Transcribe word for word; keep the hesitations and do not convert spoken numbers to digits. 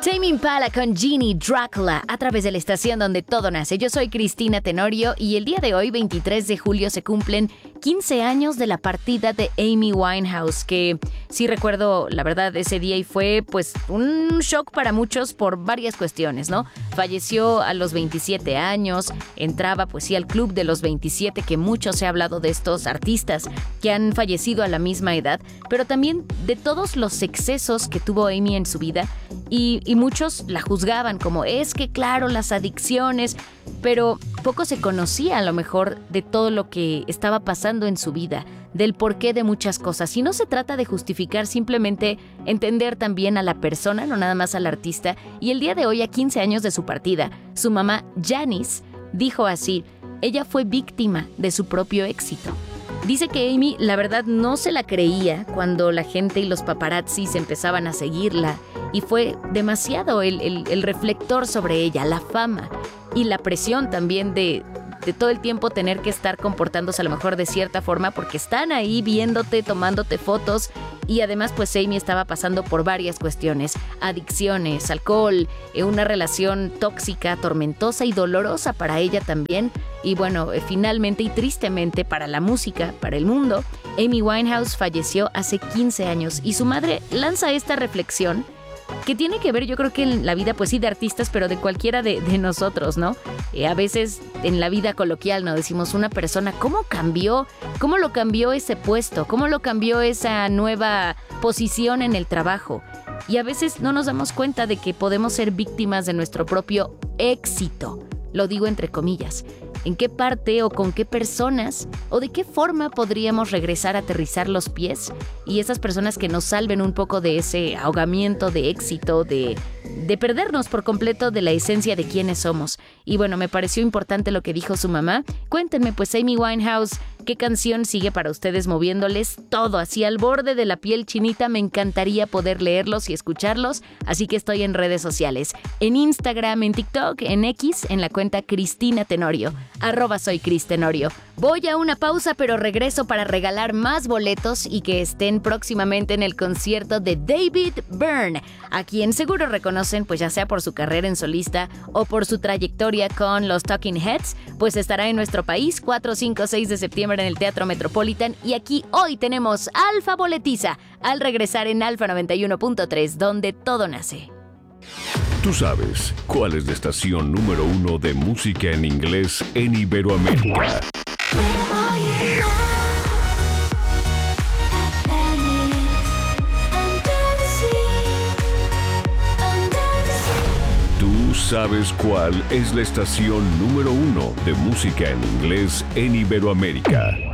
Tame Impala con Genie Dracula a través de la estación donde todo nace. Yo soy Cristina Tenorio y el día de hoy, veintitrés de julio, se cumplen quince años de la partida de Amy Winehouse, que sí recuerdo, la verdad, ese día y fue pues un shock para muchos por varias cuestiones, ¿no? Falleció a los veintisiete años, entraba pues sí al club de los veintisiete, que mucho se ha hablado de estos artistas que han fallecido a la misma edad, pero también de todos los excesos que tuvo Amy en su vida y, y muchos la juzgaban como es que claro, las adicciones, pero poco se conocía a lo mejor de todo lo que estaba pasando en su vida, del porqué de muchas cosas. Y no se trata de justificar, simplemente entender también a la persona, no nada más al artista. Y el día de hoy, a quince años de su partida, su mamá Janis dijo así: ella fue víctima de su propio éxito. Dice que Amy, la verdad, no se la creía cuando la gente y los paparazzis empezaban a seguirla, y fue demasiado el, el, el reflector sobre ella, la fama y la presión también de, de todo el tiempo tener que estar comportándose a lo mejor de cierta forma porque están ahí viéndote, tomándote fotos. Y además pues Amy estaba pasando por varias cuestiones: adicciones, alcohol, una relación tóxica, tormentosa y dolorosa para ella también. Y bueno, finalmente y tristemente para la música, para el mundo, Amy Winehouse falleció hace quince años y su madre lanza esta reflexión que tiene que ver, yo creo que en la vida, pues sí, de artistas, pero de cualquiera de, de nosotros, ¿no? Eh, a veces en la vida coloquial nos decimos, una persona, ¿cómo cambió? ¿Cómo lo cambió ese puesto? ¿Cómo lo cambió esa nueva posición en el trabajo? Y a veces no nos damos cuenta de que podemos ser víctimas de nuestro propio éxito. Lo digo entre comillas. ¿En qué parte o con qué personas o de qué forma podríamos regresar a aterrizar los pies? Y esas personas que nos salven un poco de ese ahogamiento de éxito, de, de perdernos por completo de la esencia de quiénes somos. Y bueno, me pareció importante lo que dijo su mamá. Cuéntenme, pues, Amy Winehouse, ¿qué canción sigue para ustedes moviéndoles todo así al borde de la piel chinita? Me encantaría poder leerlos y escucharlos, así que estoy en redes sociales, en Instagram, en TikTok, en X, en la cuenta Cristina Tenorio, arroba soy Cris Tenorio. Voy a una pausa, pero regreso para regalar más boletos y que estén próximamente en el concierto de David Byrne, a quien seguro reconocen, pues ya sea por su carrera en solista o por su trayectoria con los Talking Heads, pues estará en nuestro país cuatro, cinco, seis de septiembre en el Teatro Metropolitan. Y aquí hoy tenemos Alfa Boletiza al regresar en Alfa noventa y uno punto tres, donde todo nace. ¿Tú sabes cuál es la estación número uno de música en inglés en Iberoamérica? ¿Tú sabes cuál es la estación número uno de música en inglés en Iberoamérica?